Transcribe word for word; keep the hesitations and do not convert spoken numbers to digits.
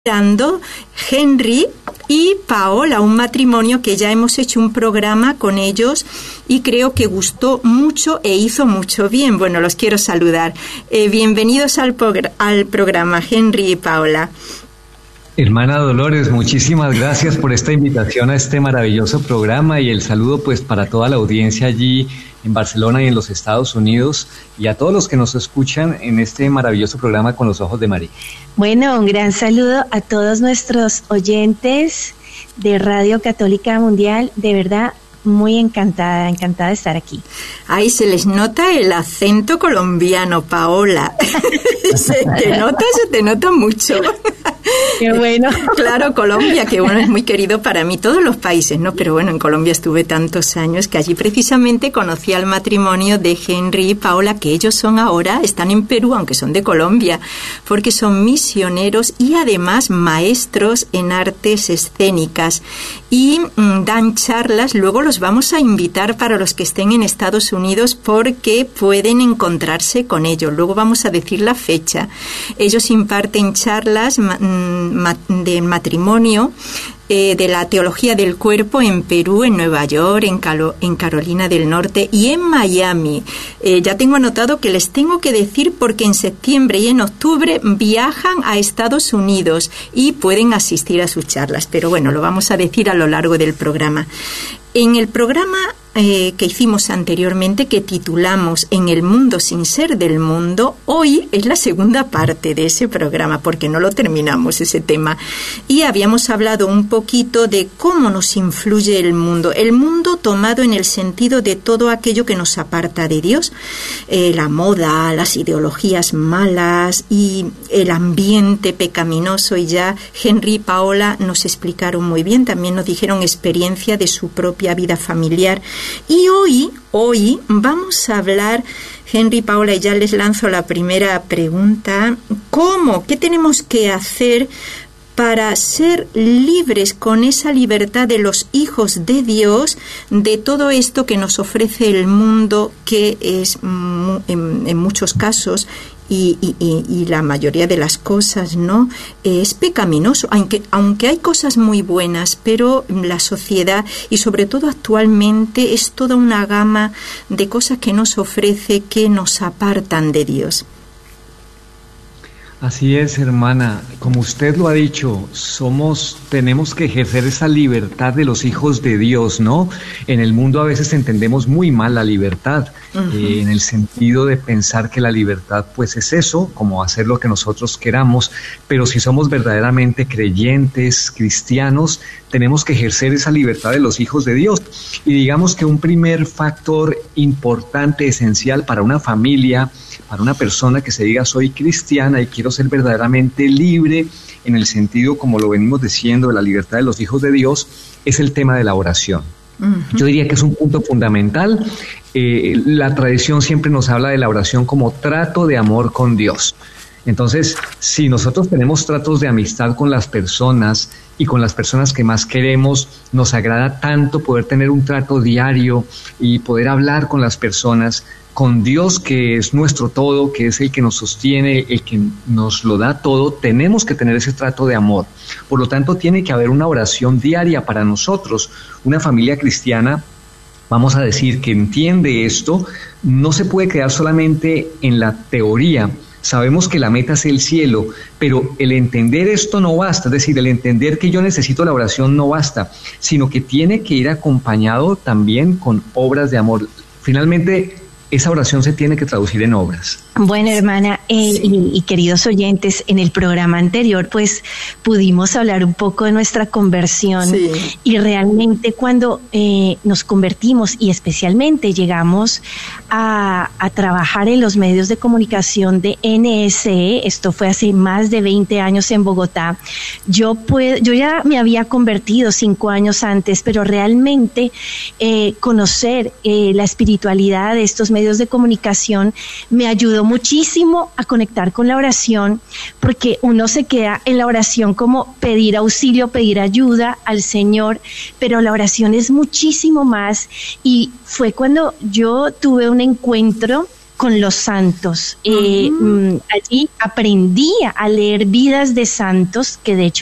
Henry y Paola, un matrimonio que ya hemos hecho un programa con ellos y creo que gustó mucho e hizo mucho bien. Bueno, los quiero saludar. Eh, bienvenidos al, progr- al programa, Henry y Paola. Hermana Dolores, muchísimas gracias por esta invitación a este maravilloso programa y el saludo pues para toda la audiencia allí en Barcelona y en los Estados Unidos y a todos los que nos escuchan en este maravilloso programa Con los Ojos de María. Bueno, un gran saludo a todos nuestros oyentes de Radio Católica Mundial, de verdad muy encantada, encantada de estar aquí. Ay, se les nota el acento colombiano, Paola. Se te nota, se te nota mucho. Qué bueno. Claro, Colombia, que bueno, es muy querido para mí, todos los países, ¿no? Pero bueno, en Colombia estuve tantos años que allí precisamente conocí al matrimonio de Henry y Paola, que ellos son ahora, están en Perú, aunque son de Colombia, porque son misioneros y además maestros en artes escénicas y mmm, dan charlas. Luego los vamos a invitar para los que estén en Estados Unidos porque pueden encontrarse con ellos. Luego vamos a decir la fecha. Ellos imparten charlas de matrimonio, eh, de la teología del cuerpo en Perú, en Nueva York, en, Calo, en Carolina del Norte y en Miami. Eh, ya tengo anotado que les tengo que decir porque en septiembre y en octubre viajan a Estados Unidos y pueden asistir a sus charlas. Pero bueno, lo vamos a decir a lo largo del programa. En el programa eh, que hicimos anteriormente, que titulamos En el mundo sin ser del mundo, hoy es la segunda parte de ese programa, porque no lo terminamos ese tema. Y habíamos hablado un poquito de cómo nos influye el mundo. El mundo tomado en el sentido de todo aquello que nos aparta de Dios. Eh, la moda, las ideologías malas y el ambiente pecaminoso. Y ya Henry y Paola nos explicaron muy bien, también nos dijeron experiencia de su propia vida familiar. Y hoy, hoy vamos a hablar, Henry y Paola, y ya les lanzo la primera pregunta. ¿Cómo? ¿Qué tenemos que hacer para ser libres con esa libertad de los hijos de Dios de todo esto que nos ofrece el mundo, que es en, en muchos casos Y, y, y la mayoría de las cosas, ¿no? Es pecaminoso, aunque, aunque hay cosas muy buenas, pero la sociedad y sobre todo actualmente es toda una gama de cosas que nos ofrece que nos apartan de Dios. Así es, hermana. Como usted lo ha dicho, somos, tenemos que ejercer esa libertad de los hijos de Dios, ¿no? En el mundo a veces entendemos muy mal la libertad, uh-huh. eh, en el sentido de pensar que la libertad, pues es eso, como hacer lo que nosotros queramos, pero si somos verdaderamente creyentes, cristianos, tenemos que ejercer esa libertad de los hijos de Dios. Y digamos que un primer factor importante, esencial para una familia, para una persona que se diga soy cristiana y quiero ser verdaderamente libre en el sentido, como lo venimos diciendo, de la libertad de los hijos de Dios, es el tema de la oración. Uh-huh. Yo diría que es un punto fundamental. Eh, la tradición siempre nos habla de la oración como trato de amor con Dios. Entonces, si nosotros tenemos tratos de amistad con las personas y con las personas que más queremos, nos agrada tanto poder tener un trato diario y poder hablar con las personas, con Dios, que es nuestro todo, que es el que nos sostiene, el que nos lo da todo, tenemos que tener ese trato de amor. Por lo tanto, tiene que haber una oración diaria para nosotros. Una familia cristiana, vamos a decir, que entiende esto, no se puede quedar solamente en la teoría. Sabemos que la meta es el cielo, pero el entender esto no basta, es decir, el entender que yo necesito la oración no basta, sino que tiene que ir acompañado también con obras de amor. Finalmente, esa oración se tiene que traducir en obras. Bueno, hermana, eh, sí. y, y queridos oyentes, en el programa anterior pues pudimos hablar un poco de nuestra conversión, sí. y realmente cuando eh, nos convertimos y especialmente llegamos a, a trabajar en los medios de comunicación de N S E, esto fue hace más de veinte años en Bogotá, yo, puedo, yo ya me había convertido cinco años antes, pero realmente eh, conocer eh, la espiritualidad de estos medios de comunicación me ayudó muchísimo a conectar con la oración, porque uno se queda en la oración como pedir auxilio, pedir ayuda al Señor, pero la oración es muchísimo más, y fue cuando yo tuve un encuentro con los santos. Uh-huh. Eh, allí aprendí a leer vidas de santos, que de hecho